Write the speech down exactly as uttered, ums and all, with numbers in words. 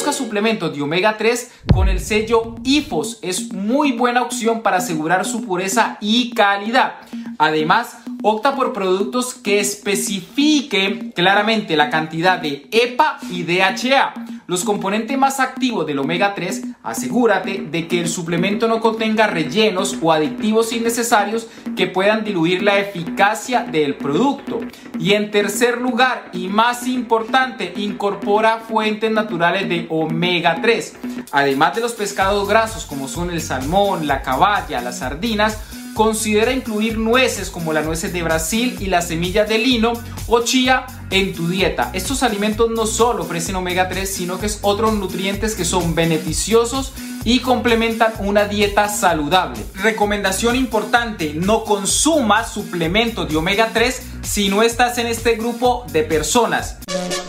busca suplementos de omega tres con el sello I F O S, es muy buena opción para asegurar su pureza y calidad. Además, opta por productos que especifiquen claramente la cantidad de E P A y D H A, los componentes más activos del omega tres. Asegúrate de que el suplemento no contenga rellenos o aditivos innecesarios que puedan diluir la eficacia del producto. Y en tercer lugar, y más importante, incorpora fuentes naturales de omega tres. Además de los pescados grasos como son el salmón, la caballa, las sardinas, considera incluir nueces como las nueces de Brasil y las semillas de lino o chía en tu dieta. Estos alimentos no solo ofrecen omega tres, sino que es otros nutrientes que son beneficiosos y complementan una dieta saludable. Recomendación importante: no consumas suplementos de omega tres si no estás en este grupo de personas.